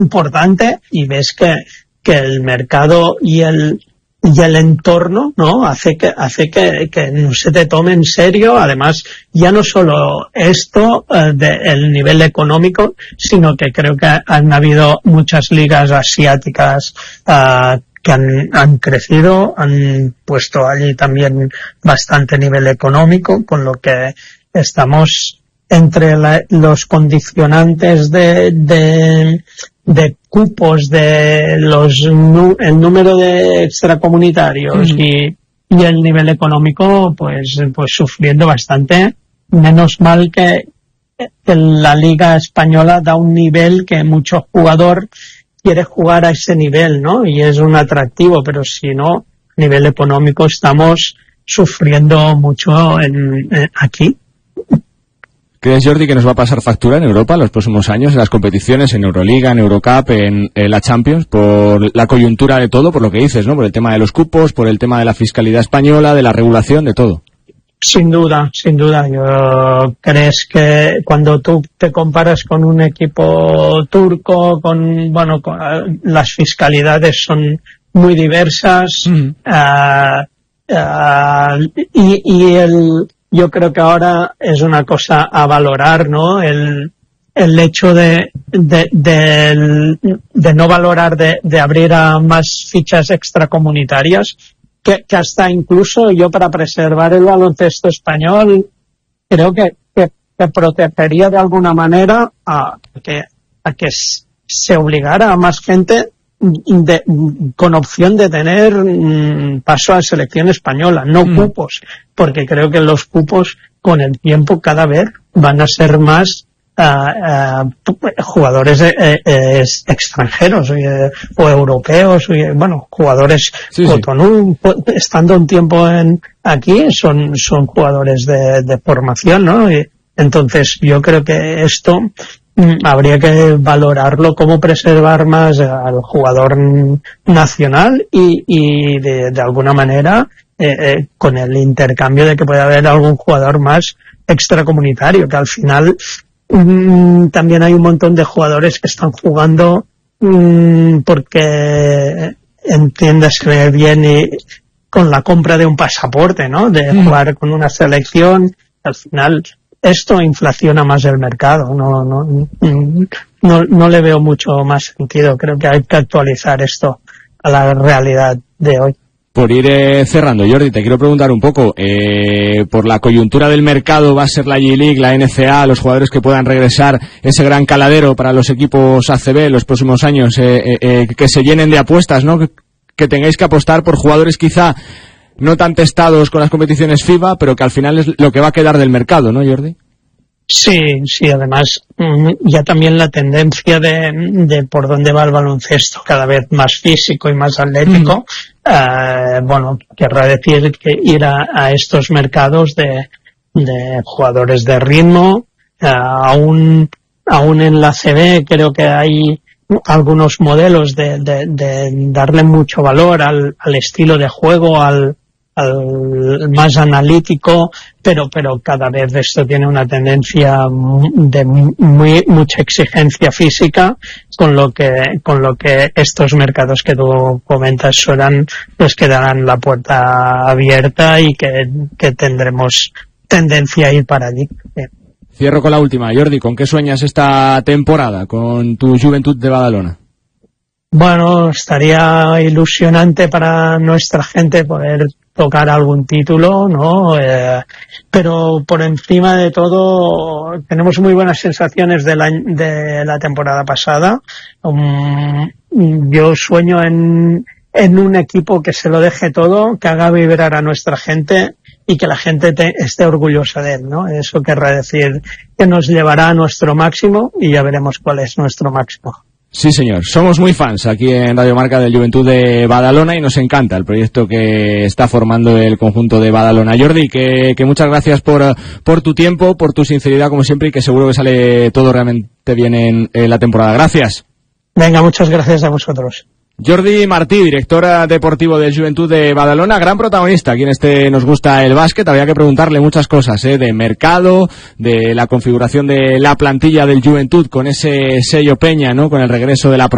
importante, y ves que el mercado y el entorno, ¿no? hace que no se te tome en serio. Además, ya no solo esto del nivel económico, sino que creo que han habido muchas ligas asiáticas que han crecido, han puesto allí también bastante nivel económico, con lo que estamos entre los condicionantes de cupos, de el número de extracomunitarios y el nivel económico, pues sufriendo bastante. Menos mal que la Liga Española da un nivel que mucho jugador quiere jugar a ese nivel, ¿no? Y es un atractivo, pero si no, a nivel económico estamos sufriendo mucho aquí. ¿Crees, Jordi, que nos va a pasar factura en Europa en los próximos años, en las competiciones, en Euroliga, en Eurocup, en la Champions, por la coyuntura de todo, por lo que dices, ¿no? Por el tema de los cupos, por el tema de la fiscalidad española, de la regulación, de todo. Sin duda. Yo crees que cuando tú te comparas con un equipo turco, las fiscalidades son muy diversas, yo creo que ahora es una cosa a valorar, ¿no? El hecho de no valorar de abrir a más fichas extracomunitarias, que hasta incluso yo, para preservar el baloncesto español, creo que protegería de alguna manera a que se obligara a más gente con opción de tener paso a selección española, no cupos, porque creo que los cupos con el tiempo cada vez van a ser más jugadores extranjeros o europeos, jugadores Cotonou, estando un tiempo aquí, son jugadores de formación, ¿no? Y entonces yo creo que esto habría que valorarlo, cómo preservar más al jugador nacional y de alguna manera con el intercambio de que pueda haber algún jugador más extracomunitario, que al final también hay un montón de jugadores que están jugando porque entiéndase bien y con la compra de un pasaporte, ¿no? De jugar con una selección. Al final esto inflaciona más el mercado. No le veo mucho más sentido. Creo que hay que actualizar esto a la realidad de hoy. Por ir cerrando, Jordi, te quiero preguntar un poco, por la coyuntura del mercado, va a ser la G-League, la NCAA, los jugadores que puedan regresar, ese gran caladero para los equipos ACB en los próximos años, que se llenen de apuestas, ¿no? Que tengáis que apostar por jugadores quizá no tan testados con las competiciones FIBA, pero que al final es lo que va a quedar del mercado, ¿no, Jordi? Sí, además ya también la tendencia de por dónde va el baloncesto, cada vez más físico y más atlético, querrá decir que ir a estos mercados de jugadores de ritmo, aún en la CB creo que hay algunos modelos de darle mucho valor al estilo de juego, al más analítico, pero cada vez esto tiene una tendencia de mucha exigencia física, con lo que estos mercados que tú comentas serán los que darán la puerta abierta y que tendremos tendencia a ir para allí. Cierro con la última, Jordi, ¿con qué sueñas esta temporada con tu Joventut de Badalona? Bueno, estaría ilusionante para nuestra gente poder tocar algún título, ¿no? Pero por encima de todo tenemos muy buenas sensaciones de la temporada pasada. Yo sueño en un equipo que se lo deje todo, que haga vibrar a nuestra gente y que la gente esté orgullosa de él, ¿no? Eso querrá decir que nos llevará a nuestro máximo y ya veremos cuál es nuestro máximo. Sí, señor. Somos muy fans aquí en Radio Marca del Joventut de Badalona y nos encanta el proyecto que está formando el conjunto de Badalona. Jordi, que muchas gracias por tu tiempo, por tu sinceridad como siempre y que seguro que sale todo realmente bien en la temporada. Gracias. Venga, muchas gracias a vosotros. Jordi Martí, director deportivo del Joventut de Badalona, gran protagonista. Aquí en Nos Gusta el Básquet. Había que preguntarle muchas cosas, de mercado, de la configuración de la plantilla del Joventut con ese sello Peña, ¿no? Con el regreso de la